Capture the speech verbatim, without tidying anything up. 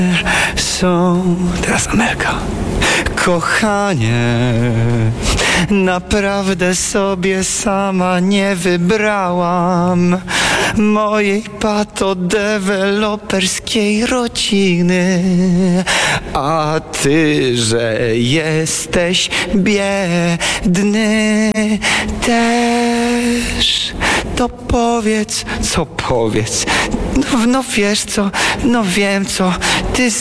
są... Teraz Amelka. Kochanie, naprawdę sobie sama nie wybrałam mojej patodeweloperskiej rodziny. A ty, że jesteś biedny też, to powiedz, co powiedz. No, no wiesz co, no wiem co, ty